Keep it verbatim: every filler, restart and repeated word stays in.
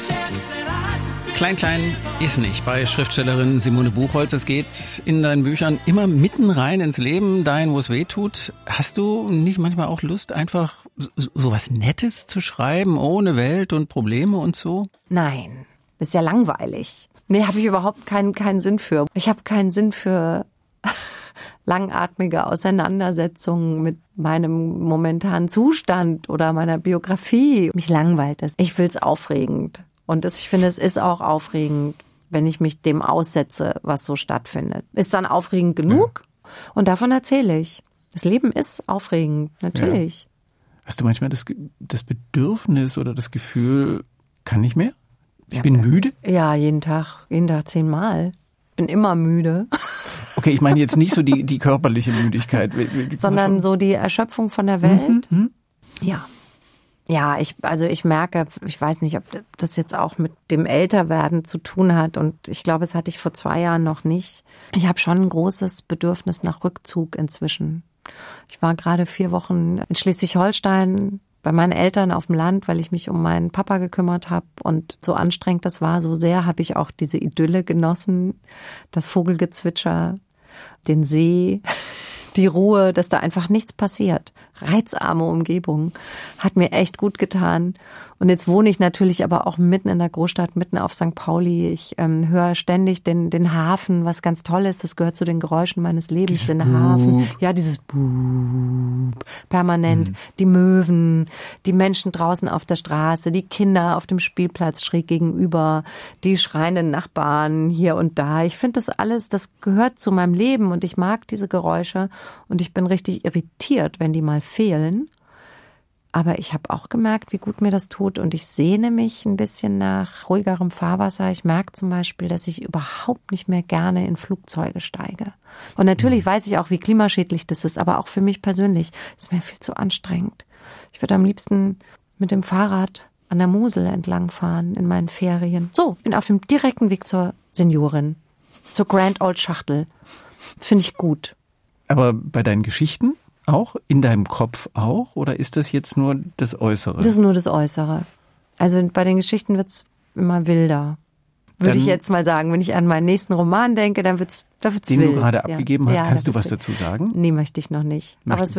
Klein, klein ist nicht bei Schriftstellerin Simone Buchholz. Es geht in deinen Büchern immer mitten rein ins Leben, dahin, wo es weh tut. Hast du nicht manchmal auch Lust, einfach so was Nettes zu schreiben, ohne Welt und Probleme und so? Nein, das ist ja langweilig. Nee, habe ich überhaupt keinen, keinen Sinn für. Ich habe keinen Sinn für langatmige Auseinandersetzungen mit meinem momentanen Zustand oder meiner Biografie. Mich langweilt es. Ich will's aufregend. Und das, ich finde, es ist auch aufregend, wenn ich mich dem aussetze, was so stattfindet. Ist dann aufregend genug? Ja. Und davon erzähle ich. Das Leben ist aufregend, natürlich. Ja. Hast du manchmal das, das Bedürfnis oder das Gefühl, kann nicht mehr? Ich ja, bin müde? Ja, jeden Tag, jeden Tag zehnmal. Bin immer müde. Okay, ich meine jetzt nicht so die, die körperliche Müdigkeit. Sondern so die Erschöpfung von der Welt. Mhm, ja. Ja, ich, also ich merke, ich weiß nicht, ob das jetzt auch mit dem Älterwerden zu tun hat und ich glaube, es hatte ich vor zwei Jahren noch nicht. Ich habe schon ein großes Bedürfnis nach Rückzug inzwischen. Ich war gerade vier Wochen in Schleswig-Holstein bei meinen Eltern auf dem Land, weil ich mich um meinen Papa gekümmert habe und so anstrengend das war, so sehr habe ich auch diese Idylle genossen, das Vogelgezwitscher, den See, die Ruhe, dass da einfach nichts passiert. Reizarme Umgebung. Hat mir echt gut getan. Und jetzt wohne ich natürlich aber auch mitten in der Großstadt, mitten auf Sankt Pauli. Ich ähm, höre ständig den, den Hafen, was ganz toll ist. Das gehört zu den Geräuschen meines Lebens, dieses den Bub. Hafen. Ja, dieses Bub. Permanent. Mhm. Die Möwen, die Menschen draußen auf der Straße, die Kinder auf dem Spielplatz schräg gegenüber, die schreienden Nachbarn hier und da. Ich finde das alles, das gehört zu meinem Leben und ich mag diese Geräusche. Und ich bin richtig irritiert, wenn die mal fehlen. Aber ich habe auch gemerkt, wie gut mir das tut. Und ich sehne mich ein bisschen nach ruhigerem Fahrwasser. Ich merke zum Beispiel, dass ich überhaupt nicht mehr gerne in Flugzeuge steige. Und natürlich weiß ich auch, wie klimaschädlich das ist. Aber auch für mich persönlich ist mir viel zu anstrengend. Ich würde am liebsten mit dem Fahrrad an der Mosel entlang fahren in meinen Ferien. So, bin auf dem direkten Weg zur Seniorin, zur Grand Old Schachtel. Finde ich gut. Aber bei deinen Geschichten auch? In deinem Kopf auch? Oder ist das jetzt nur das Äußere? Das ist nur das Äußere. Also bei den Geschichten wird's immer wilder. Würde dann, ich jetzt mal sagen. Wenn ich an meinen nächsten Roman denke, dann wird's, da wird's den wild. Den du gerade abgegeben ja. hast, ja, kannst du was wild. dazu sagen? Nee, möchte ich noch nicht. Möchte. Aber es wird